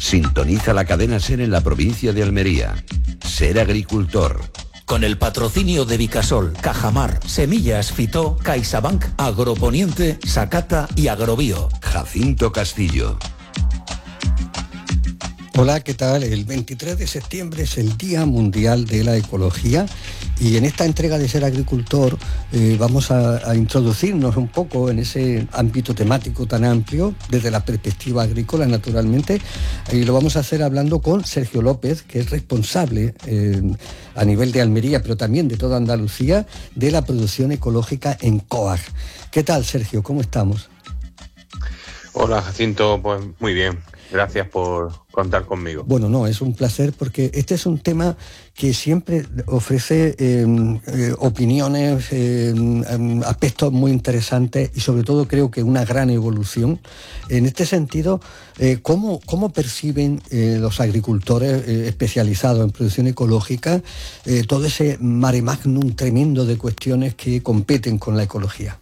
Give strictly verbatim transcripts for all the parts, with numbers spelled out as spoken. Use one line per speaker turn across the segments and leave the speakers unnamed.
Sintoniza la cadena SER en la provincia de Almería. Ser agricultor.
Con el patrocinio de Vicasol, Cajamar, Semillas Fitó, CaixaBank, Agroponiente, Sacata y Agrobio.
Jacinto Castillo.
Hola, ¿qué tal? El veintitrés de septiembre es el Día Mundial de la Ecología y en esta entrega de Ser Agricultor eh, vamos a, a introducirnos un poco en ese ámbito temático tan amplio desde la perspectiva agrícola, naturalmente, y lo vamos a hacer hablando con Sergio López, que es responsable eh, a nivel de Almería, pero también de toda Andalucía, de la producción ecológica en COAG. ¿Qué tal, Sergio? ¿Cómo estamos?
Hola, Jacinto, pues muy bien. Gracias por contar conmigo.
Bueno, no, es un placer porque este es un tema que siempre ofrece eh, eh, opiniones, eh, aspectos muy interesantes y sobre todo creo que una gran evolución. En este sentido, eh, ¿cómo, cómo perciben eh, los agricultores eh, especializados en producción ecológica eh, todo ese mare magnum tremendo de cuestiones que competen con la ecología?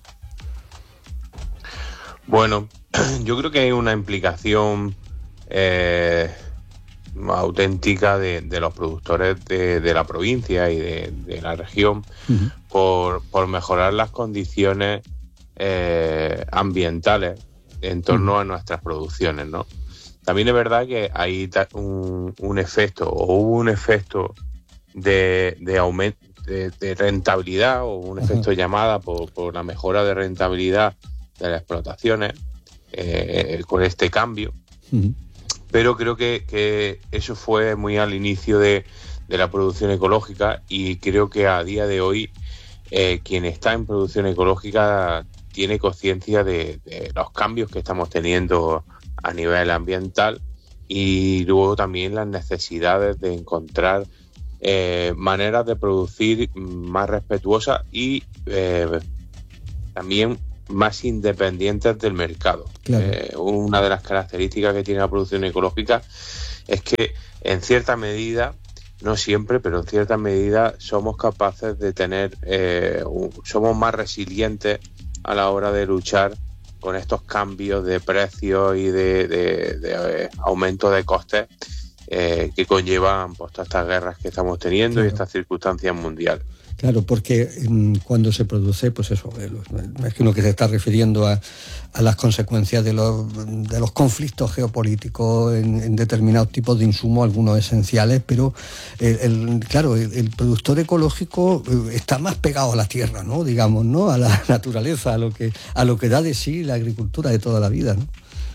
Bueno, yo creo que hay una implicación Eh, auténtica de, de los productores de, de la provincia y de, de la región uh-huh. por, por mejorar las condiciones eh, ambientales en torno uh-huh. a nuestras producciones, ¿no? También es verdad que hay un, un efecto o hubo un efecto de, de aumento de, de rentabilidad o un uh-huh. efecto llamada por, por la mejora de rentabilidad de las explotaciones eh, con este cambio. Uh-huh. Pero creo que, que eso fue muy al inicio de, de la producción ecológica y creo que a día de hoy eh, quien está en producción ecológica tiene conciencia de, de los cambios que estamos teniendo a nivel ambiental y luego también las necesidades de encontrar eh, maneras de producir más respetuosas y eh, también más independientes del mercado. Claro. Eh, una de las características que tiene la producción ecológica es que en cierta medida, no siempre, pero en cierta medida somos capaces de tener, eh, un, somos más resilientes a la hora de luchar con estos cambios de precios y de, de, de eh, aumento de costes eh, que conllevan pues, todas estas guerras que estamos teniendo. Claro. Y estas circunstancias mundiales.
Claro, porque mmm, cuando se produce, pues eso, es que uno que se está refiriendo a, a las consecuencias de los, de los conflictos geopolíticos en, en determinados tipos de insumos, algunos esenciales, pero el, el, claro, el, el productor ecológico está más pegado a la tierra, ¿no? Digamos, ¿no? A la naturaleza, a lo que, a lo que da de sí la agricultura de toda la vida, ¿no?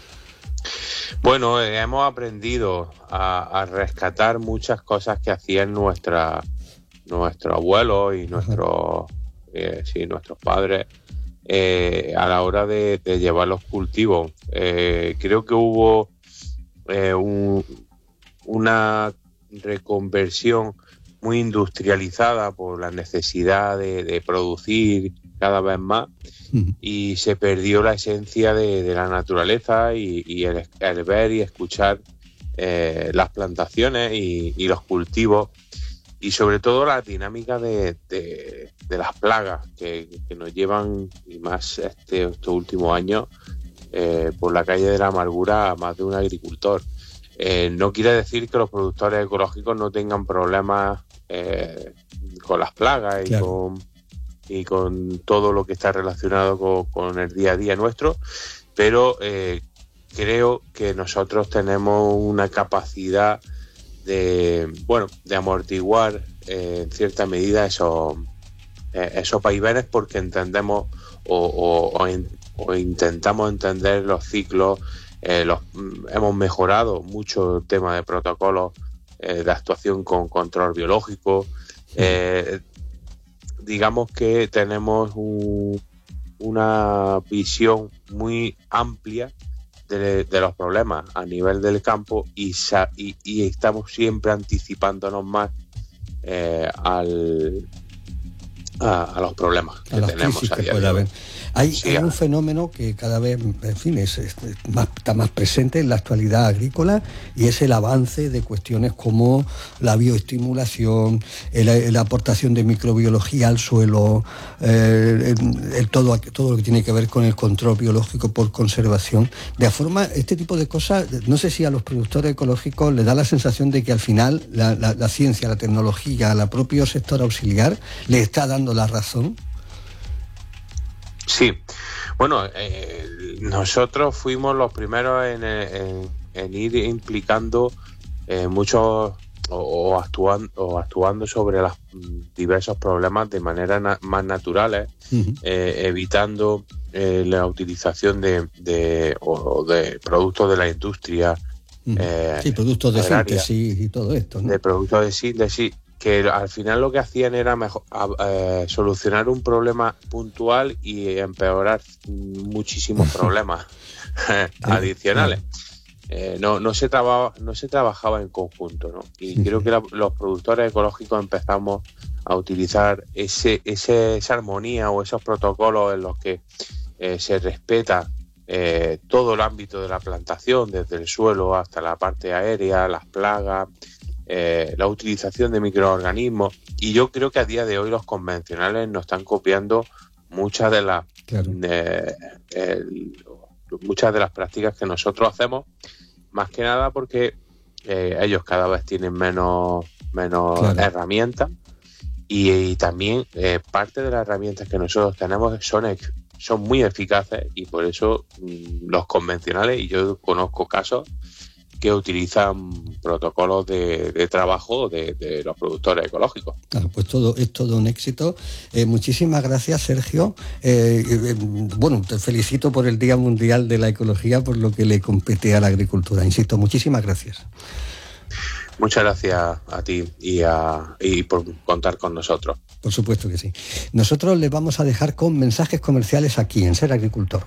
Bueno, eh, hemos aprendido a, a rescatar muchas cosas que hacían nuestra nuestros abuelos y nuestros eh, sí, nuestros padres eh, a la hora de, de llevar los cultivos. Eh, creo que hubo eh, un, una reconversión muy industrializada por la necesidad de, de producir cada vez más uh-huh. y se perdió la esencia de, de la naturaleza y, y el, el ver y escuchar eh, las plantaciones y, y los cultivos. Y sobre todo la dinámica de, de, de las plagas que, que nos llevan, y más este, estos últimos años, eh, por la calle de la amargura a más de un agricultor. Eh, no quiere decir que los productores ecológicos no tengan problemas eh, con las plagas y, claro. con, y con todo lo que está relacionado con, con el día a día nuestro, pero eh, creo que nosotros tenemos una capacidad de bueno de amortiguar eh, en cierta medida esos eh, esos vaivenes porque entendemos o, o, o, in, o intentamos entender los ciclos eh, los hemos mejorado mucho el tema de protocolos eh, de actuación con control biológico. Eh, digamos que tenemos un, una visión muy amplia De, de los problemas a nivel del campo y, y, y estamos siempre anticipándonos más eh, al, a, a los problemas que tenemos a día de hoy.
Hay,
sí,
hay un fenómeno que cada vez, en fin, es, es más, está más presente en la actualidad agrícola, y es el avance de cuestiones como la bioestimulación, el, la aportación de microbiología al suelo, eh, el, el todo, todo lo que tiene que ver con el control biológico por conservación. De forma, este tipo de cosas, no sé si a los productores ecológicos les da la sensación de que al final la, la, la ciencia, la tecnología, el propio sector auxiliar le está dando la razón.
Sí, bueno, eh, nosotros fuimos los primeros en, en, en ir implicando eh, muchos o, o, actuando, o actuando sobre los diversos problemas de manera na, más naturales, uh-huh. eh, evitando eh, la utilización de, de, o de productos de la industria. Uh-huh. eh,
sí, productos de síntesis y todo esto, ¿no?
De productos de síntesis, que al final lo que hacían era mejor, eh, solucionar un problema puntual y empeorar muchísimos problemas adicionales. Eh, no, no, se traba, no se trabajaba en conjunto, ¿no? Y sí, creo sí. que la, los productores ecológicos empezamos a utilizar ese, ese, esa armonía o esos protocolos en los que eh, se respeta eh, todo el ámbito de la plantación, desde el suelo hasta la parte aérea, las plagas, Eh, la utilización de microorganismos, y yo creo que a día de hoy los convencionales nos están copiando muchas de las claro. eh, el, muchas de las prácticas que nosotros hacemos, más que nada porque eh, ellos cada vez tienen menos menos claro. herramientas, y, y también eh, parte de las herramientas que nosotros tenemos son son muy eficaces, y por eso mmm, los convencionales, y yo conozco casos que utilizan protocolos de, de trabajo de, de los productores ecológicos.
Claro, pues todo es todo un éxito. Eh, muchísimas gracias, Sergio. Eh, eh, bueno, te felicito por el Día Mundial de la Ecología, por lo que le compete a la agricultura. Insisto, muchísimas gracias.
Muchas gracias a ti y, a, y por contar con nosotros.
Por supuesto que sí. Nosotros les vamos a dejar con mensajes comerciales aquí en Ser Agricultor.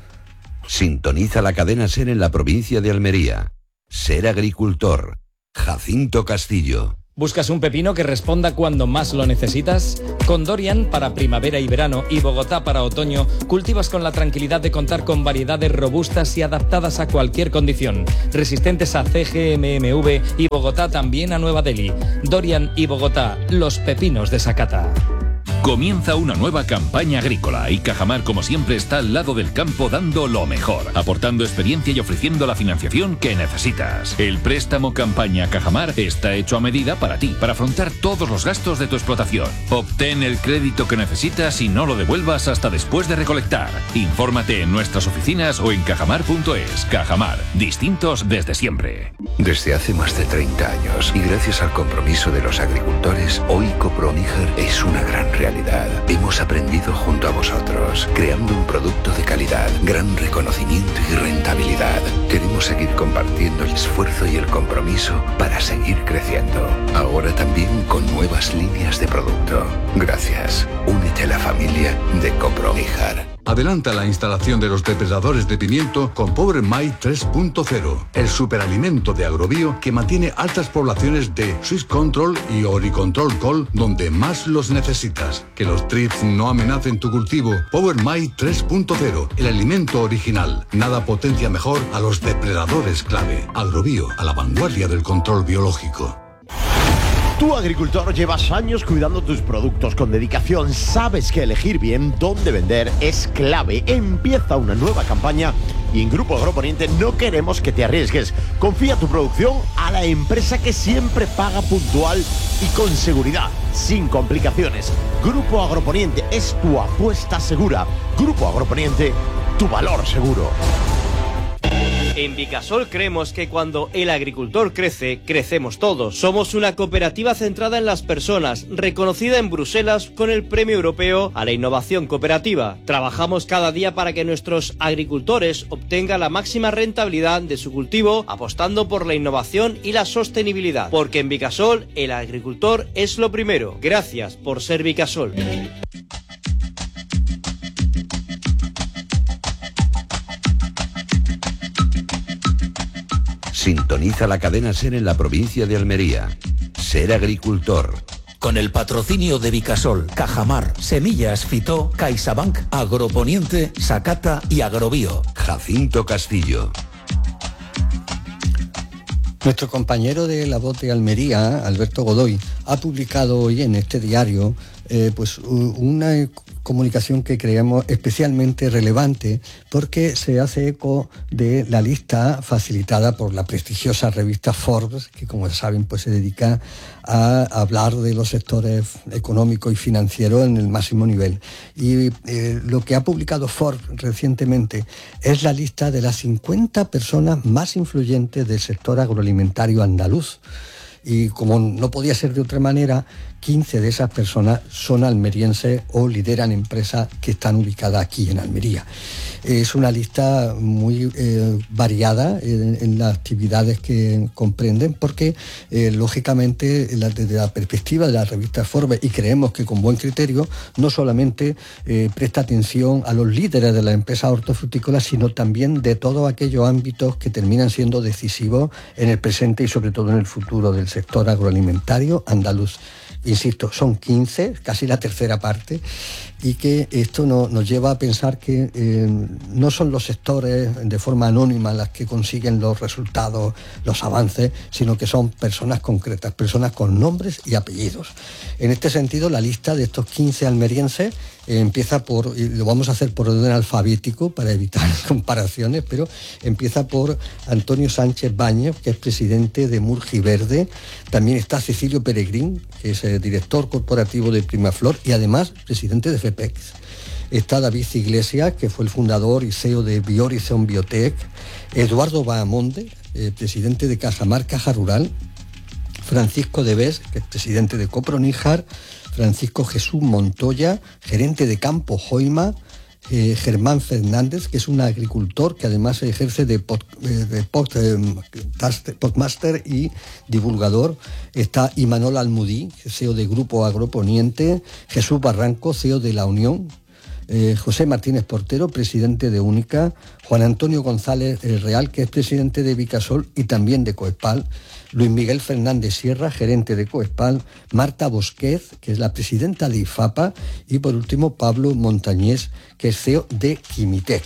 Sintoniza la cadena SER en la provincia de Almería. Ser Agricultor. Jacinto Castillo.
¿Buscas un pepino que responda cuando más lo necesitas? Con Dorian para primavera y verano y Bogotá para otoño, cultivas con la tranquilidad de contar con variedades robustas y adaptadas a cualquier condición, resistentes a C G M M V, y Bogotá también a Nueva Delhi. Dorian y Bogotá, los pepinos de Sakata.
Comienza una nueva campaña agrícola y Cajamar, como siempre, está al lado del campo dando lo mejor, aportando experiencia y ofreciendo la financiación que necesitas. El préstamo campaña Cajamar está hecho a medida para ti, para afrontar todos los gastos de tu explotación. Obtén el crédito que necesitas y no lo devuelvas hasta después de recolectar. Infórmate en nuestras oficinas o en cajamar punto es. Cajamar, distintos desde siempre.
Desde hace más de treinta años y gracias al compromiso de los agricultores, hoy Coproníger es una gran realidad. Hemos aprendido junto a vosotros, creando un producto de calidad, gran reconocimiento y rentabilidad. Queremos seguir compartiendo el esfuerzo y el compromiso para seguir creciendo. Ahora también con nuevas líneas de producto. Gracias. Únete a la familia de Coproníger.
Adelanta la instalación de los depredadores de pimiento con Power My tres punto cero, el superalimento de Agrobio que mantiene altas poblaciones de Swiss Control y Oricontrol Col donde más los necesitas. Que los thrips no amenacen tu cultivo. Power My tres punto cero, el alimento original. Nada potencia mejor a los depredadores clave. Agrobio, a la vanguardia del control biológico.
Tú, agricultor, llevas años cuidando tus productos con dedicación. Sabes que elegir bien dónde vender es clave. Empieza una nueva campaña y en Grupo Agroponiente no queremos que te arriesgues. Confía tu producción a la empresa que siempre paga puntual y con seguridad, sin complicaciones. Grupo Agroponiente es tu apuesta segura. Grupo Agroponiente, tu valor seguro.
En Vicasol creemos que cuando el agricultor crece, crecemos todos. Somos una cooperativa centrada en las personas, reconocida en Bruselas con el Premio Europeo a la Innovación Cooperativa. Trabajamos cada día para que nuestros agricultores obtengan la máxima rentabilidad de su cultivo, apostando por la innovación y la sostenibilidad. Porque en Vicasol, el agricultor es lo primero. Gracias por ser Vicasol.
Sintoniza la cadena SER en la provincia de Almería. Ser Agricultor.
Con el patrocinio de Vicasol, Cajamar, Semillas Fitó, CaixaBank, Agroponiente, Sakata y Agrobio.
Jacinto Castillo.
Nuestro compañero de La Voz de Almería, Alberto Godoy, ha publicado hoy en este diario eh, pues una comunicación que creemos especialmente relevante porque se hace eco de la lista facilitada por la prestigiosa revista Forbes, que como saben pues se dedica a hablar de los sectores económicos y financieros en el máximo nivel. Y eh, lo que ha publicado Forbes recientemente es la lista de las cincuenta personas más influyentes del sector agroalimentario andaluz. Y como no podía ser de otra manera, quince de esas personas son almerienses o lideran empresas que están ubicadas aquí en Almería. Es una lista muy eh, variada en, en las actividades que comprenden porque, eh, lógicamente, la, desde la perspectiva de la revista Forbes, y creemos que con buen criterio, no solamente eh, presta atención a los líderes de las empresas hortofrutícolas, sino también de todos aquellos ámbitos que terminan siendo decisivos en el presente y sobre todo en el futuro del sector agroalimentario andaluz. Insisto, son quince, casi la tercera parte, y que esto no, nos lleva a pensar que eh, no son los sectores de forma anónima las que consiguen los resultados, los avances, sino que son personas concretas, personas con nombres y apellidos. En este sentido, la lista de estos quince almerienses eh, empieza por, y lo vamos a hacer por orden alfabético para evitar comparaciones, pero empieza por Antonio Sánchez Baños, que es presidente de Murgiverde. También está Cecilio Peregrín, que es el director corporativo de Primaflor y además presidente de FEPEX. Está David Iglesias, que fue el fundador y C E O de Biorizon Biotech. Eduardo Bahamonde, eh, presidente de Cajamar Caja Rural. Francisco Debes, que es presidente de Coproníjar. Francisco Jesús Montoya, gerente de Campo Joima. Eh, Germán Fernández, que es un agricultor que además ejerce de, pod, eh, de pod, eh, podmaster y divulgador. Está Imanol Almudí, C E O de Grupo Agroponiente. Jesús Barranco, C E O de La Unión. Eh, José Martínez Portero, presidente de Única. Juan Antonio González eh, Real, que es presidente de Vicasol y también de Coespal. Luis Miguel Fernández Sierra, gerente de Coespal. Marta Bosquez, que es la presidenta de IFAPA. Y por último, Pablo Montañés, que es C E O de Quimitec.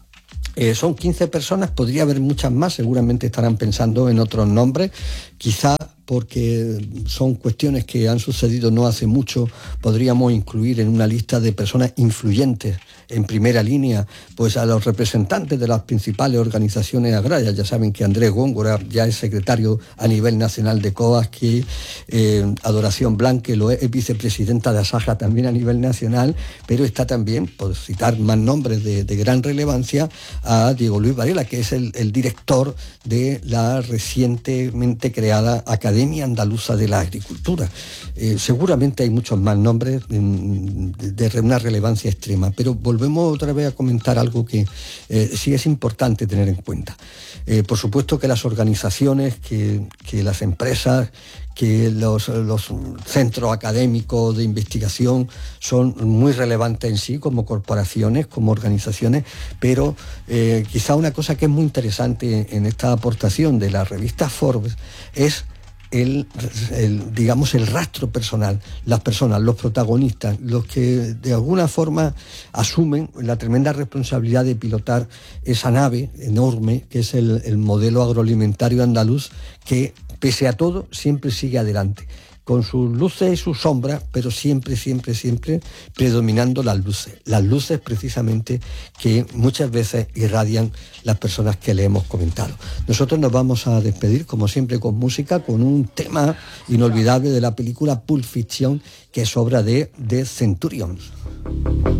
Eh, son quince personas, podría haber muchas más, seguramente estarán pensando en otros nombres, quizá porque son cuestiones que han sucedido no hace mucho, podríamos incluir en una lista de personas influyentes en primera línea, pues a los representantes de las principales organizaciones agrarias. Ya saben que Andrés Góngora ya es secretario a nivel nacional de COAS, que eh, Adoración Blanque lo es, es vicepresidenta de ASAJA también a nivel nacional, pero está también, por citar más nombres de, de gran relevancia, a Diego Luis Varela, que es el, el director de la recientemente creada Academia Andaluza de la Agricultura. Eh, seguramente hay muchos más nombres de, de una relevancia extrema, pero volvemos otra vez a comentar algo que eh, sí es importante tener en cuenta. Eh, por supuesto que las organizaciones, que, que las empresas, que los, los centros académicos de investigación son muy relevantes en sí como corporaciones, como organizaciones, pero eh, quizá una cosa que es muy interesante en esta aportación de la revista Forbes es El, el, digamos, el rastro personal, las personas, los protagonistas, los que de alguna forma asumen la tremenda responsabilidad de pilotar esa nave enorme que es el, el modelo agroalimentario andaluz, que pese a todo siempre sigue adelante, con sus luces y sus sombras, pero siempre, siempre, siempre predominando las luces. Las luces precisamente que muchas veces irradian las personas que le hemos comentado. Nosotros nos vamos a despedir, como siempre, con música, con un tema inolvidable de la película Pulp Fiction, que es obra de The Centurions.